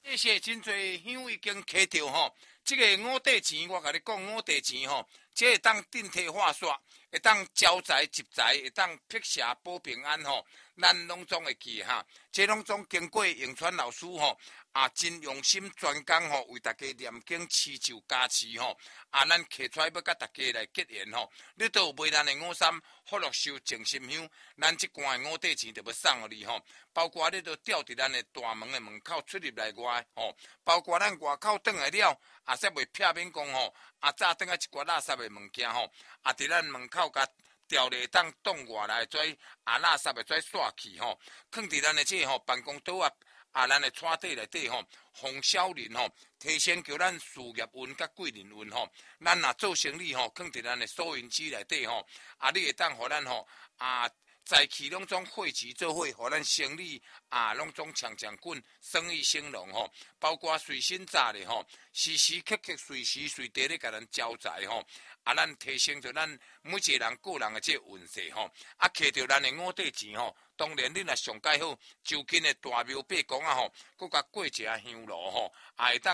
这些真侪香已经摕着吼，这个五帝钱我甲你讲，五帝钱吼，这会当顶替化煞，会当招财集财，会当辟邪保平安吼，咱拢总会记哈。这拢总经过永川老师吼真用心专工吼，为大家念经祈求加持吼咱摕出来要甲大家来结缘吼。你都有买咱的五三福禄寿静心香，咱这罐的五帝钱就要送互你吼。包括你都吊伫咱的大门的门口出入来外吼，包括咱外口转来了，说袂撇免讲吼，早转啊一寡垃圾的物件吼，伫咱门口甲吊咧当冻外来做垃圾的做刷去吼，放伫咱的这吼办公桌咱的桌底内底吼，红小林吼，提升叫咱事业运甲贵人运吼。咱若做生意吼，放伫咱的收银机内底吼，你会当互咱吼财气拢总汇集做伙，互咱生意拢总强滚，生意兴隆吼。包括随身早咧吼，时时刻刻随时随地咧甲咱招财吼。咱提升着咱每一个人个人的这运势吼，摕着咱的五帝钱吼，当然你若上介好，就近的大庙八公吼，佮甲过一下香炉吼，会当